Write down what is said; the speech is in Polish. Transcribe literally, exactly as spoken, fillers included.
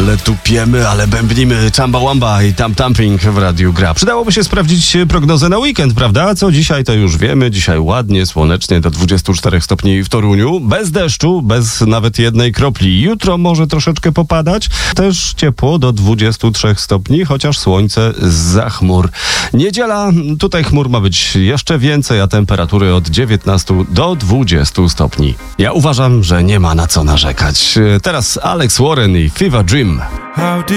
ale tupiemy, ale bębnimy. Chamba Wamba i Tam Tamping w Radiu Gra. Przydałoby się sprawdzić prognozę na weekend, prawda? Co dzisiaj to już wiemy. Dzisiaj ładnie, słonecznie do dwudziestu czterech stopni w Toruniu. Bez deszczu, bez nawet jednej kropli. Jutro może troszeczkę popadać. Też ciepło do dwudziestu trzech stopni, chociaż słońce zza chmur. Niedziela, tutaj chmur ma być jeszcze więcej, a temperatury od dziewiętnastu do dwudziestu stopni. Ja uważam, że nie ma na co narzekać. Teraz Alex Warren i Fever Dream.